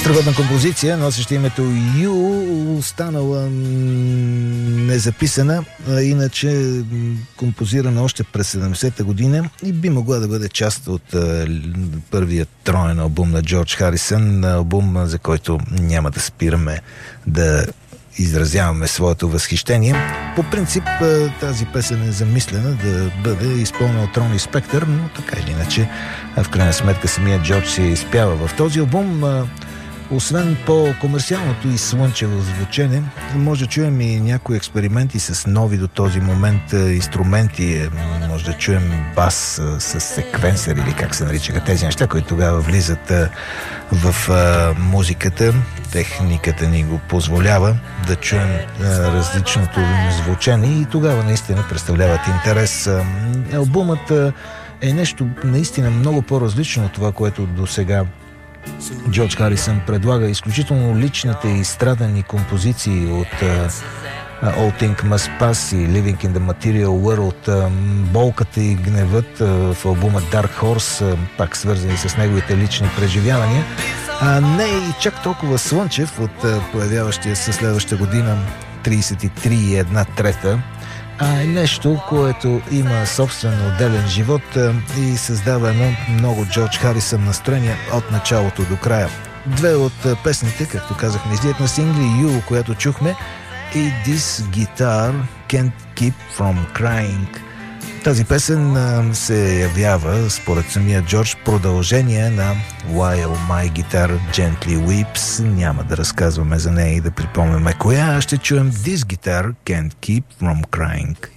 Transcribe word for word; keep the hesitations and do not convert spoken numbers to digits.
Страхотна композиция, носеща името You, останала незаписана, а иначе композирана още през седемдесета година и би могла да бъде част от а, първият троен албум на Джордж Харисън, албум, за който няма да спираме да изразяваме своето възхищение. По принцип тази песен е замислена да бъде изпълнена от Рони Спектър, но така или иначе в крайна сметка самия Джордж се изпява в този албум. Освен по-комерциалното и слънчево звучене, може да чуем и някои експерименти с нови до този момент инструменти. Може да чуем бас с секвенсър или как се наричаха тези неща, които тогава влизат в а, музиката. Техниката ни го позволява да чуем а, различното звучение и тогава наистина представляват интерес. А, албумът а, е нещо наистина много по-различно от това, което до сега Джордж Харисън предлага. Изключително личните и страдани композиции от uh, All Things Must Pass и Living in the Material World, uh, болката и гневът uh, в албума Dark Horse, uh, пак свързани с неговите лични преживявания, а не и чак толкова слънчев от uh, появяващия се следваща година тридесет и три и една трета, а е нещо, което има собствен отделен живот и създава едно много Джордж Харисън настроение от началото до края. Две от песните, както казахме, излият на сингли You, която чухме, и This Guitar Can't Keep From Crying. Тази песен се явява, според самия Джордж, продължение на While My Guitar Gently Weeps. Няма да разказваме за нея и да припомняме коя. Ще чуем This Guitar Can't Keep From Crying.